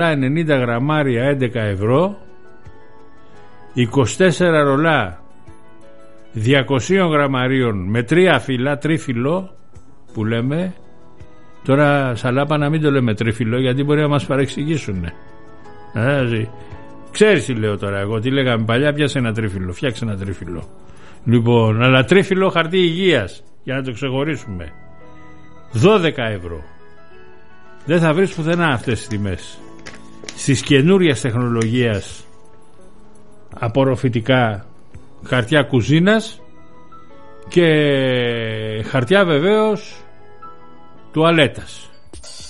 90 γραμμάρια 11 ευρώ, 24 ρολά 200 γραμμαρίων με 3 φύλλα, τρίφυλλο που λέμε. Τώρα σαλάπα να μην το λέμε τρίφυλλο, γιατί μπορεί να μας παρεξηγήσουν. Ξέρεις τι λέω τώρα εγώ, τι λέγαμε παλιά, πιάσε ένα τρίφυλλο, φτιάξε ένα τρίφυλλο. Λοιπόν, αλλά τρίφυλλο χαρτί υγείας, για να το ξεχωρίσουμε, 12 ευρώ. Δεν θα βρεις πουθενά αυτές τις τιμές. Στις καινούριας τεχνολογίας απορροφητικά χαρτιά κουζίνας και χαρτιά βεβαίως τουαλέτας.